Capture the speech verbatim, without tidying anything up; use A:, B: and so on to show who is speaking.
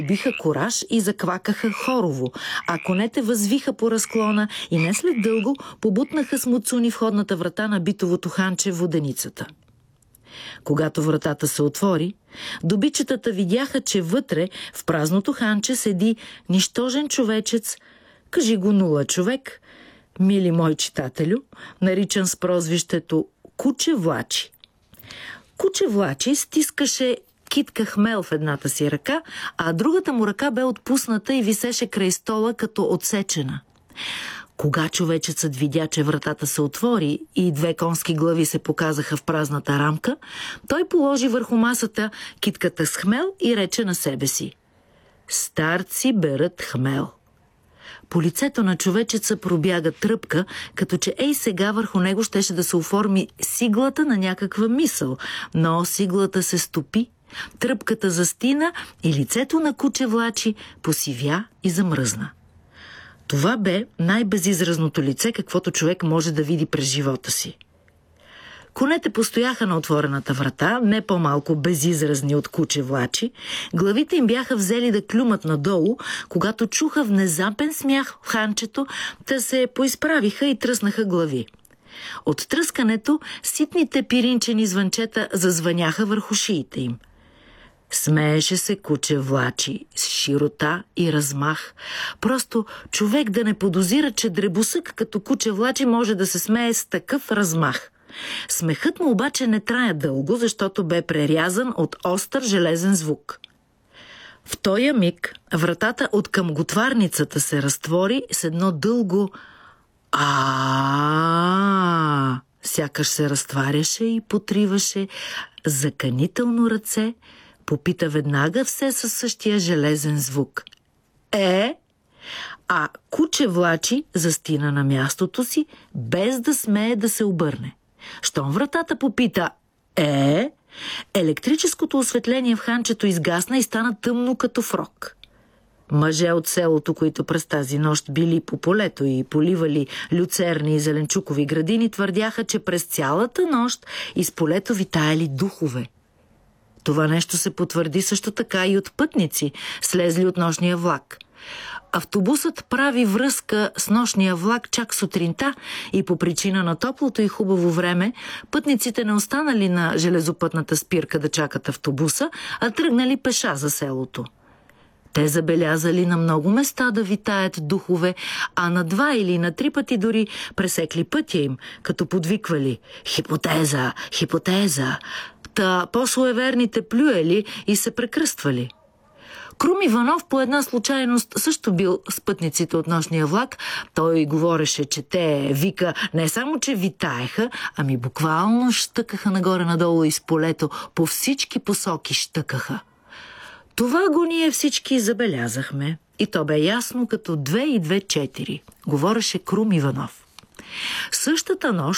A: биха кораж и заквакаха хорово, а конете възвиха по разклона и не след дълго побутнаха с муцуни входната врата на битовото ханче в воденицата. Когато вратата се отвори, добичетата видяха, че вътре в празното ханче седи нищожен човечец, кажи го нула човек, мили мой читателю, наричан с прозвището Куче Влачи. Куче Влачи стискаше китка хмел в едната си ръка, а другата му ръка бе отпусната и висеше край стола като отсечена. Кога човечецът видя, че вратата се отвори и две конски глави се показаха в празната рамка, той положи върху масата китката с хмел и рече на себе си: „Старци берат хмел“. По лицето на човечеца пробяга тръпка, като че ей сега върху него щеше да се оформи сиглата на някаква мисъл, но сиглата се стопи, тръпката застина и лицето на Куче Влачи посивя и замръзна. Това бе най-безизразното лице, каквото човек може да види през живота си. Конете постояха на отворената врата, не по-малко безизразни от Куче Влачи. Главите им бяха взели да клюмат надолу, когато чуха внезапен смях в ханчето, та се поизправиха и тръснаха глави. От тръскането ситните пиринчени звънчета зазвъняха върху шиите им. Смееше се Куче Влачи с широта и размах. Просто човек да не подозира, че дребосък като Куче Влачи може да се смее с такъв размах. Смехът му обаче не трая дълго, защото бе прерязан от остър железен звук. В тоя миг вратата от към готварницата се разтвори с едно дълго а сякаш се разтваряше и потриваше заканително ръце, попита веднага все със същия железен звук: „Е?“ А Куче Влачи застина на мястото си, без да смее да се обърне. Щом вратата попита „Е?“, електрическото осветление в ханчето изгасна и стана тъмно като фрок. Мъже от селото, които през тази нощ били по полето и поливали люцерни и зеленчукови градини, твърдяха, че през цялата нощ из полето витаели духове. Това нещо се потвърди също така и от пътници, слезли от нощния влак. Автобусът прави връзка с нощния влак чак сутринта и по причина на топлото и хубаво време пътниците не останали на железопътната спирка да чакат автобуса, а тръгнали пеша за селото. Те забелязали на много места да витаят духове, а на два или на три пъти дори пресекли пътя им, като подвиквали „Хипотеза! Хипотеза!“, та по-суеверните плюели и се прекръствали. Крум Иванов по една случайност също бил с пътниците от нощния влак. Той говореше, че те, вика, не само че витаеха, ами буквално щъкаха нагоре-надолу из полето, по всички посоки щъкаха. Това го ние всички забелязахме и то бе ясно като две и две четири, говореше Крум Иванов. Същата нощ